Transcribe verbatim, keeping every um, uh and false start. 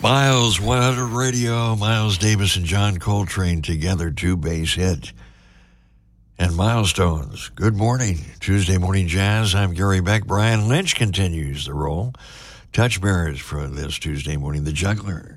Miles, one hundred Radio, Miles Davis and John Coltrane together, two bass hit. And Milestones, good morning. Tuesday Morning Jazz, I'm Gary Beck. Brian Lynch continues the role. Touchbearers for this Tuesday morning, The Juggler.